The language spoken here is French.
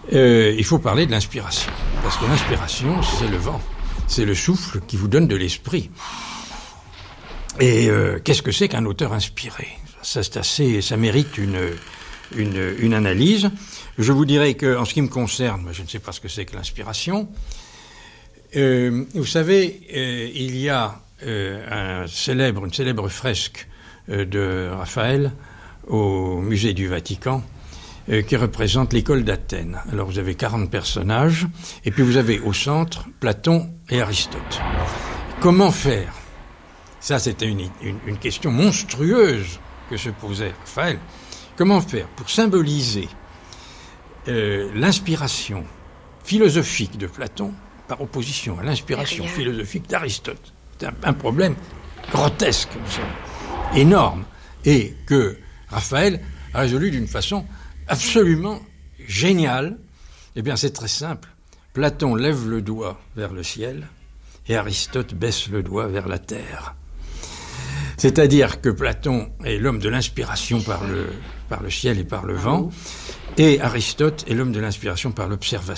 il faut parler de l'inspiration. Parce que l'inspiration, c'est le vent. C'est le souffle qui vous donne de l'esprit. Et qu'est-ce que c'est qu'un auteur inspiré ? Ça, ça mérite une analyse. Je vous dirais que, en ce qui me concerne, je ne sais pas ce que c'est que l'inspiration. Vous savez, il y a une célèbre fresque de Raphaël au musée du Vatican qui représente l'école d'Athènes. Alors vous avez 40 personnages, et puis vous avez au centre Platon et Aristote. Comment faire ? Ça, c'était une question monstrueuse que se posait Raphaël. Comment faire pour symboliser l'inspiration philosophique de Platon par opposition à l'inspiration philosophique d'Aristote? C'est un problème grotesque, énorme, et que Raphaël a résolu d'une façon absolument géniale. Eh bien, c'est très simple. Platon lève le doigt vers le ciel et Aristote baisse le doigt vers la terre. C'est-à-dire que Platon est l'homme de l'inspiration par le ciel et par le vent, et Aristote est l'homme de l'inspiration par l'observation.